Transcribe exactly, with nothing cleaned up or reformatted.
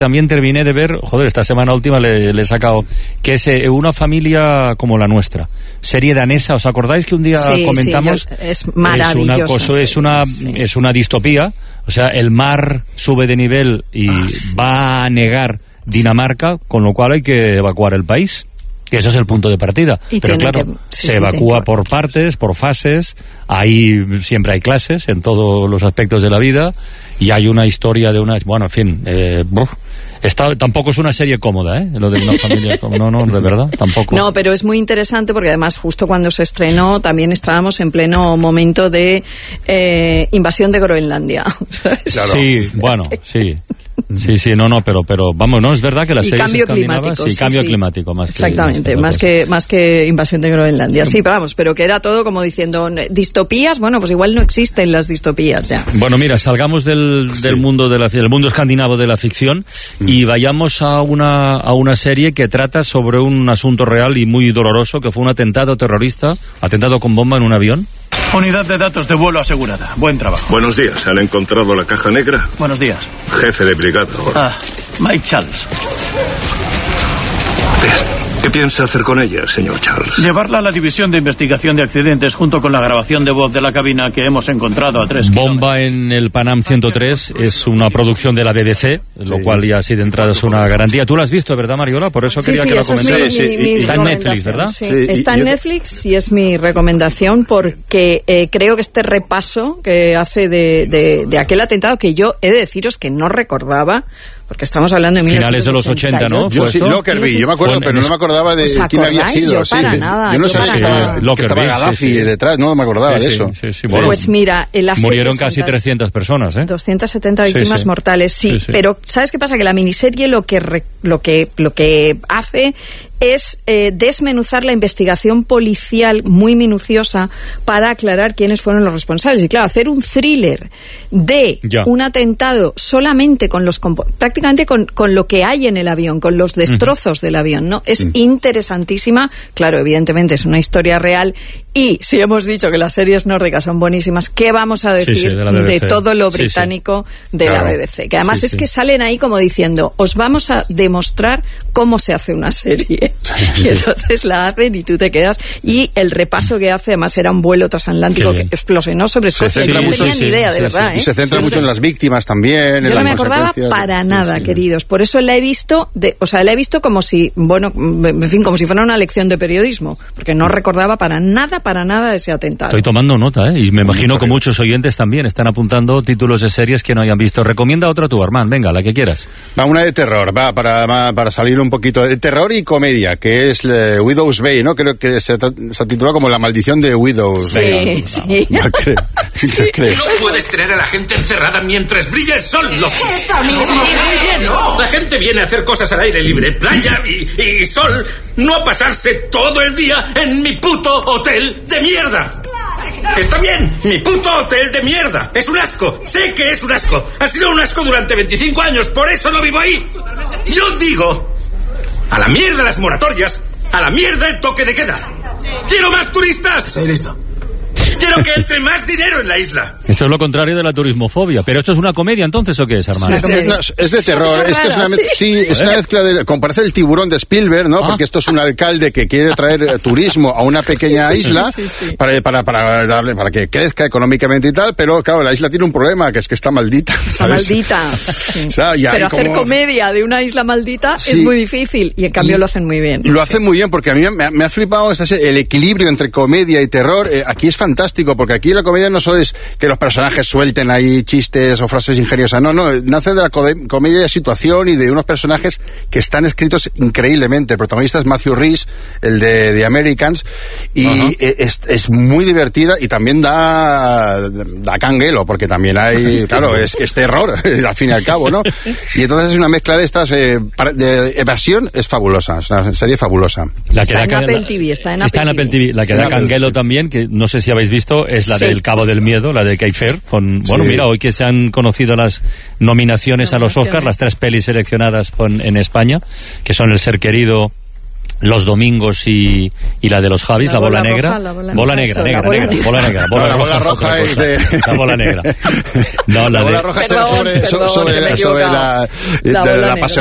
También terminé de ver, joder, esta semana última le, le he sacado, que es eh, Una familia como la nuestra. Serie danesa, ¿os acordáis que un día sí, comentamos? Sí, yo, es maravilloso. Es una, es, una, sí. es una distopía, o sea, el mar sube de nivel y ah, sí. va a negar Dinamarca, con lo cual hay que evacuar el país. Y ese es el punto de partida. Y pero claro, que, sí, se sí, evacúa por partes, por fases, ahí siempre hay clases en todos los aspectos de la vida, y hay una historia de una... Bueno, en fin, eh, Está, tampoco es una serie cómoda, ¿eh? Lo de Una familia cómoda, no, no, de verdad, tampoco. No, pero es muy interesante porque además justo cuando se estrenó también estábamos en pleno momento de eh, invasión de Groenlandia, ¿sabes? Claro. Sí, bueno, sí. Sí, sí, no, no, pero, pero vamos, no, es verdad que las series cambio climático, sí, sí, cambio sí. climático, más exactamente, que... más que, más que invasión de Groenlandia, sí, pero vamos, pero que era todo como diciendo, distopías, bueno, pues igual no existen las distopías ya. Bueno, mira, salgamos del, del sí. mundo de la, del mundo escandinavo de la ficción mm. y vayamos a una, a una serie que trata sobre un asunto real y muy doloroso, que fue un atentado terrorista, atentado con bomba en un avión. Unidad de datos de vuelo asegurada. Buen trabajo. Buenos días. ¿Han encontrado la caja negra? Buenos días. Jefe de brigada. Ah, Mike Charles. Bien. ¿Qué piensa hacer con ella, señor Charles? Llevarla a la división de investigación de accidentes junto con la grabación de voz de la cabina que hemos encontrado a tres Bomba en el Panam ciento tres es una producción de la B B C, lo sí. cual ya así de entrada es una garantía. Tú la has visto, ¿verdad, Mariola? Por eso sí, quería sí, que la comentaras. Sí, sí. Está en Netflix, ¿verdad? Sí. Sí. Está en Netflix y es mi recomendación porque eh, creo que este repaso que hace de, de, de aquel atentado, que yo he de deciros que no recordaba, porque estamos hablando de mil novecientos ochenta. Finales de los ochenta, ¿no? Yo sí, Lockerbie, yo me acuerdo, pero no me acordaba de quién había sido. Yo para sí. nada. Yo no yo sabía que estaba, que estaba Gaddafi sí, sí. detrás, no me acordaba sí, de eso. Sí, sí, sí. Bueno, pues mira, la murieron casi trescientas personas, ¿eh? doscientas setenta víctimas sí, sí. mortales, sí, sí, sí. Pero ¿sabes qué pasa? Que la miniserie lo que re, lo que lo que hace es eh, desmenuzar la investigación policial muy minuciosa para aclarar quiénes fueron los responsables. Y claro, hacer un thriller de ya. un atentado solamente con los prácticamente con, con lo que hay en el avión, con los destrozos uh-huh. del avión, ¿no? Es uh-huh. interesantísima. Claro, evidentemente es una historia real. Y si hemos dicho que las series nórdicas son buenísimas, ¿qué vamos a decir sí, sí, de, de todo lo británico sí, sí. de claro. la B B C? Que además sí, es sí. que salen ahí como diciendo, os vamos a demostrar cómo se hace una serie. Y entonces la hacen y tú te quedas. Y el repaso que hace, además era un vuelo transatlántico que explosionó sobre Escocia. Yo no mucho, tenía sí, ni idea, sí, de sí, verdad. sí. ¿eh? Y se centra sí, mucho sí. en las víctimas también. Yo en no las me acordaba para nada, sí. queridos. Por eso la he visto, de, o sea, la he visto como si, bueno, en fin, como si fuera una lección de periodismo. Porque no recordaba para nada, para nada ese atentado. Estoy tomando nota, ¿eh? Y me imagino que muchos oyentes también están apuntando títulos de series que no hayan visto. Recomienda otra tú, Armand, venga, la que quieras. Va, una de terror, va, para, para salir un poquito de terror y comedia, que es eh, Widow's Bay, ¿no? Creo que se, se titula como La maldición de Widow's sí, Bay. Sí, no, no, creo, sí. No puedes tener a la gente encerrada mientras brilla el sol, loco. Eso mismo. No, la gente viene a hacer cosas al aire libre, playa y, y sol, no a pasarse todo el día en mi puto hotel de mierda. Está bien, mi puto hotel de mierda. Es un asco, sé que es un asco. Ha sido un asco durante veinticinco años, por eso no vivo ahí. Yo digo, a la mierda las moratorias, a la mierda el toque de queda. ¡Quiero más turistas! Estoy listo. Quiero que entre más dinero en la isla. Esto es lo contrario de la turismofobia. ¿Pero esto es una comedia entonces o qué es, Armando? Es, es, no, es de terror. Es que es una, mez- sí, es una mezcla de... Como parece el Tiburón de Spielberg, ¿no? Ah. Porque esto es un alcalde que quiere traer turismo a una pequeña sí, sí, isla sí, sí, sí. Para, para, para, darle, para que crezca económicamente y tal, pero claro, la isla tiene un problema, que es que está maldita. Está maldita. Sí. O sea, pero hacer como... comedia de una isla maldita sí. es muy difícil y en cambio y lo hacen muy bien. Lo hacen muy bien porque a mí me, me ha flipado el equilibrio entre comedia y terror. Eh, aquí es fantástico porque aquí la comedia no solo es que los personajes suelten ahí chistes o frases ingeniosas, no, no, nace de la co- comedia de situación y de unos personajes que están escritos increíblemente. El protagonista es Matthew Rhys, el de The Americans, y uh-huh. es, es muy divertida y también da, da canguelo, porque también hay, claro, es, es terror, al fin y al cabo, ¿no? Y entonces es una mezcla de estas, eh, de evasión, es fabulosa, es una serie fabulosa. La está, que en da, Apple la, T V, está en está Apple en Apple T V. T V. La que da canguelo también, que no sé si habéis visto, es la sí. del Cabo del Miedo, la de Kay Fair, con, bueno, sí. mira, hoy que se han conocido las nominaciones a los Oscars, las tres pelis seleccionadas con, en España, que son El ser querido, los domingos y, y la de los Javis, la, la bola, bola negra. Roja, la bola, bola negra, negra, negra, negra, bola negra. Bola, la bola roja, roja es de... La bola negra. No, la, la bola de... roja es perdón, sobre, perdón, sobre, la, sobre la, la, la, la pasión